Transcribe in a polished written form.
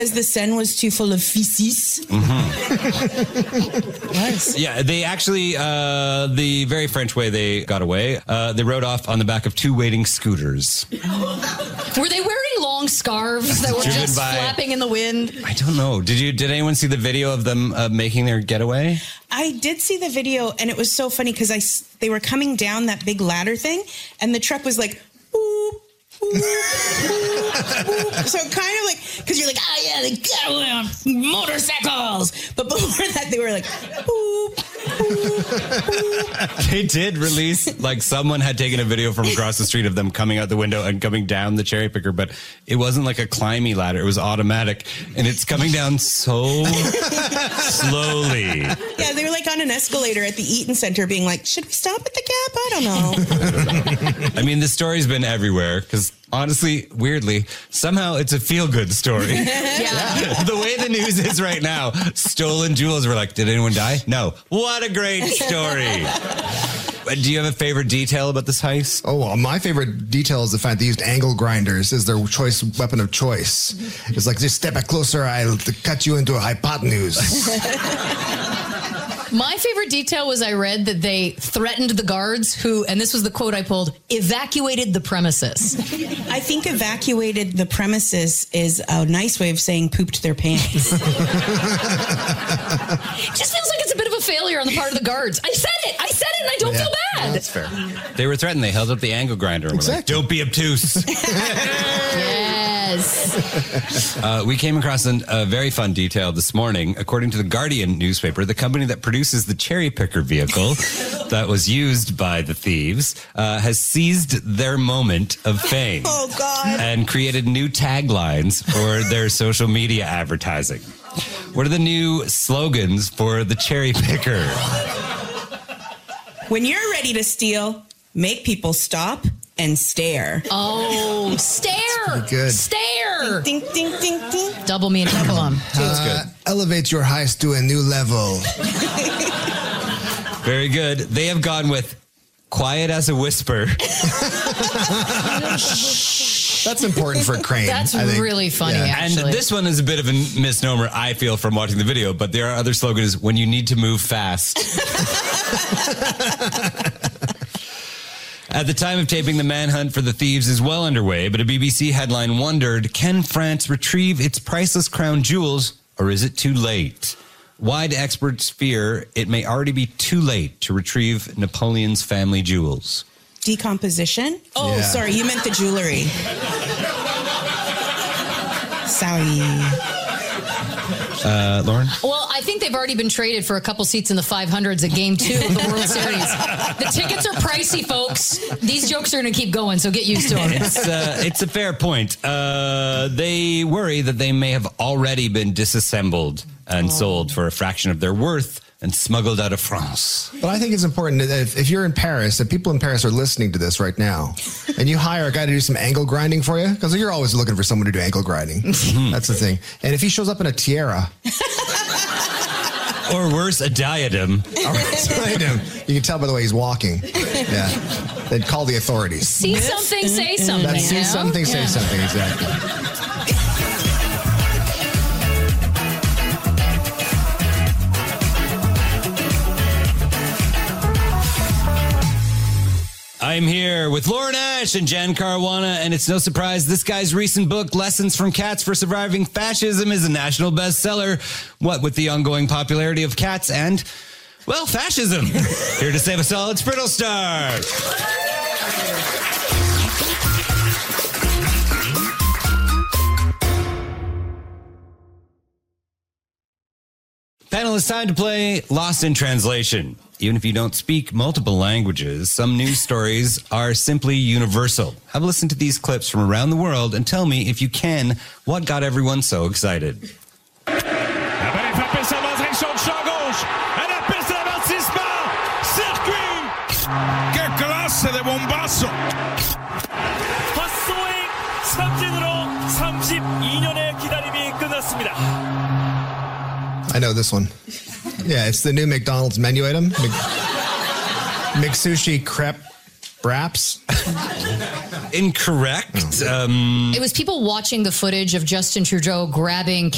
the Seine was too full of feces. Nice. Yeah, they actually, the very French way they got away, they rode off on the back of 2 waiting scooters. Were they wearing long scarves that were just flapping in the wind? I don't know. Did anyone see the video of them making their getaway? I did see the video, and it was so funny because they were coming down that big ladder thing, and the truck was like, boop, boop, boop, boop. So kind of like, because you're like, oh yeah, they got away on motorcycles. But before that, they were like, boop, boop, boop. They did release, like someone had taken a video from across the street of them coming out the window and coming down the cherry picker, but it wasn't like a climby ladder. It was automatic, and it's coming down so slowly. Yeah, they were like on an escalator at the Eaton Center being like, should we stop at the Gap? I don't know. I mean, the story's been everywhere because honestly, weirdly, somehow it's a feel-good story. Yeah. The way the news is right now, stolen jewels, we're like, did anyone die? No. What a great story. Do you have a favorite detail about this heist? Oh, well, my favorite detail is the fact they used angle grinders as their weapon of choice. It's like, just step closer, I'll cut you into a hypotenuse. My favorite detail was I read that they threatened the guards who, and this was the quote I pulled, evacuated the premises. I think evacuated the premises is a nice way of saying pooped their pants. It just feels like it's a bit of a failure on the part of the guards. I said it, and I don't feel bad. That's fair. They were threatened. They held up the angle grinder and were like, don't be obtuse. Yes. We came across a very fun detail this morning. According to the Guardian newspaper, the company that produces the cherry picker vehicle that was used by the thieves has seized their moment of fame. Oh, God. And created new taglines for their social media advertising. What are the new slogans for the cherry picker? When you're ready to steal, make people stop and stare. Oh, stare. Good. Stare. Ding, ding, ding, ding. Double me and double them. That's good. Elevate your heist to a new level. Very good. They have gone with quiet as a whisper. That's important for Crane. That's I think. really funny, Yeah. actually. And this one is a bit of a misnomer, I feel, from watching the video, but there are other slogans when you need to move fast. At the time of taping, the manhunt for the thieves is well underway, but a BBC headline wondered, can France retrieve its priceless crown jewels, or is it too late? Why do experts fear it may already be too late to retrieve Napoleon's family jewels? Decomposition? Oh, Yeah. sorry, you meant the jewelry. Sorry. Lauren? Well, I think they've already been traded for a couple seats in the 500s at Game 2 of the World Series. The tickets are pricey, folks. These jokes are going to keep going, so get used to them. It's a fair point. They worry that they may have already been disassembled and sold for a fraction of their worth and smuggled out of France. But I think it's important that if you're in Paris, that people in Paris are listening to this right now, and you hire a guy to do some angle grinding for you, because you're always looking for someone to do angle grinding. That's the thing. And if he shows up in a tiara, Or worse, a diadem. you can tell by the way he's walking. Yeah, they'd call the authorities. See something, say something. That's see you know? something, say Yeah. something. Exactly. I'm here with Lauren Ash and Jan Caruana, and it's no surprise this guy's recent book, Lessons from Cats for Surviving Fascism, is a national bestseller. What with the ongoing popularity of cats and, well, fascism. Here to save us all, it's Brittle Star. Panel, it's time to play Lost in Translation. Even if you don't speak multiple languages, some news stories are simply universal. Have a listen to these clips from around the world and tell me, if you can, what got everyone so excited. La balle est frappée sur la direction de champ gauche. Elle a piste d'avertissement. Circuit. ¡Qué clase de bombazo! 헛스윙 삼진으로 32년의 기다림이 끝났습니다. I know this one. Yeah, it's the new McDonald's menu item. McSushi crepe wraps. Incorrect. It was people watching the footage of Justin Trudeau grabbing